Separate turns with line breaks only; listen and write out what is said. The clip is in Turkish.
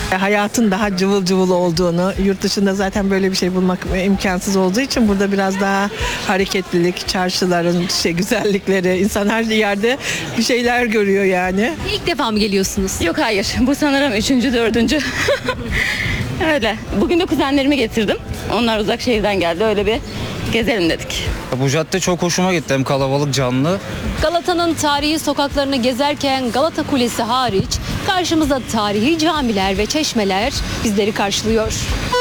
Hayatın daha cıvıl cıvıl olduğunu, yurt dışında zaten böyle bir şey bulmak imkansız olduğu için burada biraz daha hareketlilik, çarşıların güzellikleri, insan her yerde bir şeyler görüyor yani.
İlk defa mı geliyorsunuz?
Yok hayır. Bu sanırım 3. 4. Öyle. Bugün de kuzenlerimi getirdim. Onlar uzak şehirden geldi. Öyle bir gezelim dedik.
Bu cadde çok hoşuma gitti. Hem kalabalık, canlı.
Galata'nın tarihi sokaklarını gezerken Galata Kulesi hariç karşımızda tarihi camiler ve çeşmeler bizleri karşılıyor.